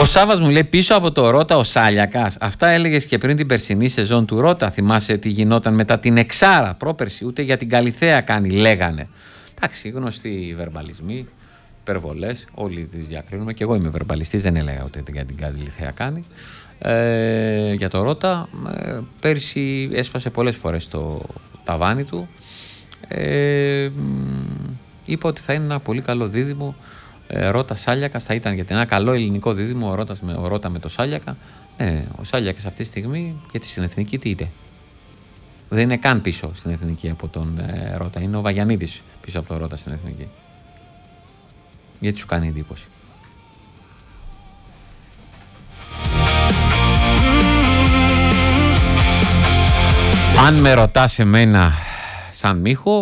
Ο Σάββας μου λέει πίσω από το Ρώτα ο Σάλιακας. Αυτά έλεγες και πριν την περσινή σεζόν του Ρώτα. Θυμάσαι τι γινόταν μετά την Εξάρα πρόπερση. Ούτε για την Καλιθέα κάνει, λέγανε. Εντάξει, γνωστοί βερμπαλισμοί, υπερβολές. Όλοι τις διακρίνουμε. Και εγώ είμαι βερμπαλιστής, δεν έλεγα ούτε για την Καλιθέα κάνει. Για το Ρώτα, πέρσι έσπασε πολλές φορές το ταβάνι του. Είπα ότι θα είναι ένα πολύ καλό δίδυμο. Ρώτα Σάλιακα θα ήταν γιατί ένα καλό ελληνικό δίδυμο ο Ρώτα με το Σάλιακα. Ο Σάλιακας αυτή τη στιγμή, γιατί στην εθνική τι είναι. Δεν είναι καν πίσω στην εθνική από τον Ρώτα. Είναι ο Βαγιανίδης πίσω από τον Ρώτα στην εθνική. Γιατί σου κάνει εντύπωση. Αν με ρωτάς εμένα σαν Μίχο,